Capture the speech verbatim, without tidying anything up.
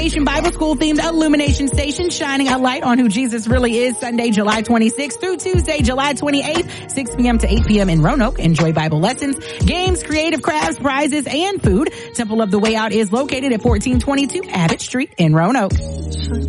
Bible School themed Illumination Station, shining a light on who Jesus really is. Sunday, July twenty-sixth through Tuesday, July twenty-eighth, six p.m. to eight p.m. in Roanoke. Enjoy Bible lessons, games, creative crafts, prizes, and food. Temple of the Way Out is located at fourteen twenty-two Abbott Street in Roanoke.